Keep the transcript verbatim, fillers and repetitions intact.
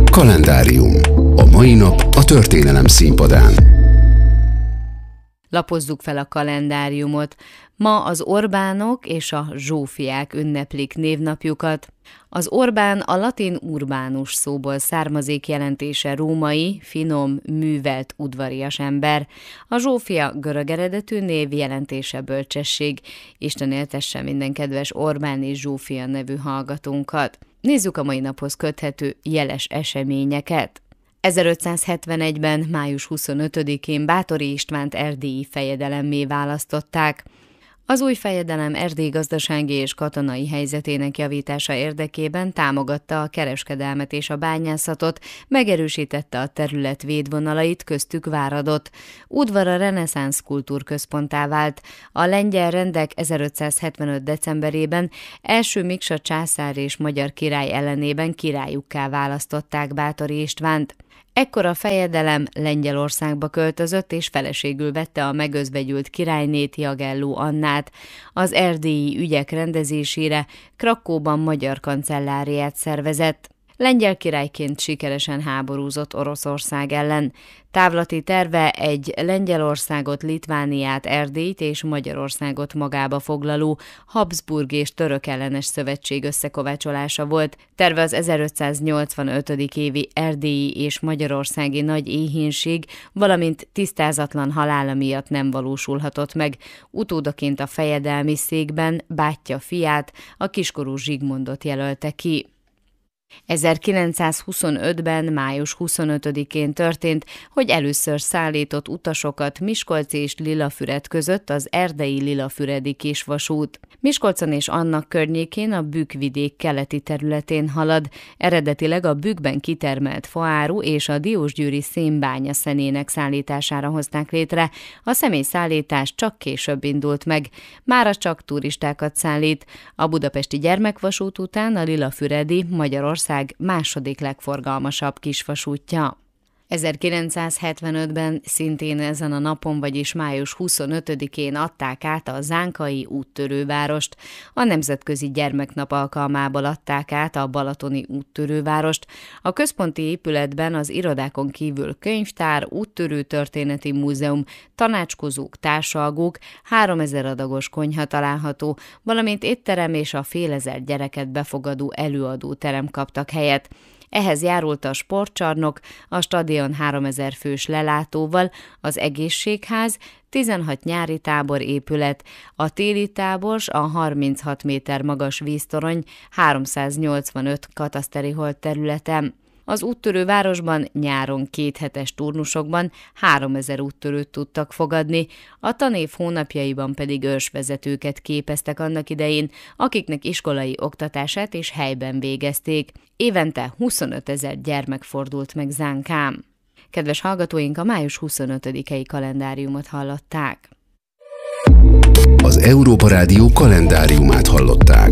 Kalendárium. A mai nap a történelem színpadán. Lapozzuk fel a kalendáriumot. Ma az Orbánok és a Zsófiák ünneplik névnapjukat. Az Orbán a latin urbánus szóból származik, jelentése római, finom, művelt, udvarias ember. A Zsófia görög eredetű név, jelentése bölcsesség. Isten éltesse minden kedves Orbán és Zsófia nevű hallgatónkat. Nézzük a mai naphoz köthető jeles eseményeket. ezerötszázhetvenegyben. május huszonötödikén Báthory Istvánt erdélyi fejedelemmé választották. Az új fejedelem Erdély gazdasági és katonai helyzetének javítása érdekében támogatta a kereskedelmet és a bányászatot, megerősítette a terület védvonalait, köztük Váradot. Udvara reneszánsz kultúrközponttá vált. A lengyel rendek ezerötszázhetvenöt. decemberében első Miksa császár és magyar király ellenében királyukká választották Báthory Istvánt. Ekkor a fejedelem Lengyelországba költözött, és feleségül vette a megözvegyült királynét, Jagelló Annát. Az erdélyi ügyek rendezésére Krakóban magyar kancelláriát szervezett. Lengyel királyként sikeresen háborúzott Oroszország ellen. Távlati terve egy Lengyelországot, Litvániát, Erdélyt és Magyarországot magába foglaló Habsburg és török ellenes szövetség összekovácsolása volt. Terve az ezerötszáznyolcvanöt. évi erdélyi és magyarországi nagy éhínség, valamint tisztázatlan halála miatt nem valósulhatott meg. Utódaként a fejedelmi székben bátyja fiát, a kiskorú Zsigmondot jelölte ki. ezerkilencszázhuszonötben. május huszonötödikén történt, hogy először szállított utasokat Miskolc és Lilafüred között az erdei Lilafüredi kisvasút. Miskolcon és annak környékén a Bükk-vidék keleti területén halad, eredetileg a Bükkben kitermelt faáru és a diósgyőri szénbánya szenének szállítására hozták létre, a személyszállítás csak később indult meg, mára csak turistákat szállít. A budapesti gyermekvasút után a Lilafüredi Magyarország Ország második legforgalmasabb kisvasútja. ezerkilencszázhetvenötben szintén ezen a napon, vagyis május huszonötödikén adták át a zánkai úttörővárost. A Nemzetközi Gyermeknap alkalmából adták át a balatoni úttörővárost. A központi épületben az irodákon kívül könyvtár, úttörő történeti múzeum, tanácskozók, társalgók, háromezer adagos konyha található, valamint étterem és a félezer gyereket befogadó előadóterem kaptak helyet. Ehhez járult a sportcsarnok, a stadion háromezer fős lelátóval, az egészségház, tizenhat nyári táborépület, a téli tábors, a harminchat méter magas víztorony háromszáznyolcvanöt kataszteri holdterületen. Az úttörővárosban nyáron kéthetes turnusokban háromezer úttörőt tudtak fogadni, a tanév hónapjaiban pedig őrsvezetőket képeztek annak idején, akiknek iskolai oktatását és helyben végezték. Évente huszonötezer gyermek fordult meg Zánkán. Kedves hallgatóink, a május huszonötödikei kalendáriumot hallották. Az Európa Rádió kalendáriumát hallották.